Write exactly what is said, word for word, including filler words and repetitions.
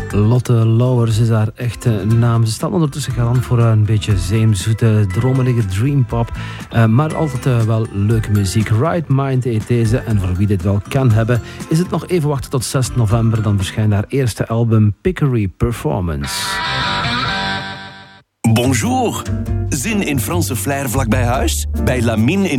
Lotte Lauwers is haar echte naam. Ze staat ondertussen gaan voor een beetje zeemzoete, dromelige dreampop. Uh, maar altijd uh, wel leuke muziek. Right Mind heet deze. En voor wie dit wel kan hebben, is het nog even wachten tot zes november. Dan verschijnt haar eerste album Pickery Performance. Bonjour. Zin in Franse flair vlak bij huis? Bij Lamine in